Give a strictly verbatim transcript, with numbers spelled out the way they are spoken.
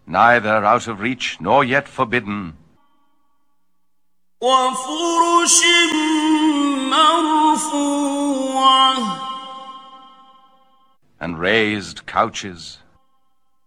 neither out of reach nor yet forbidden. وفرش مرفوعة And raised couches.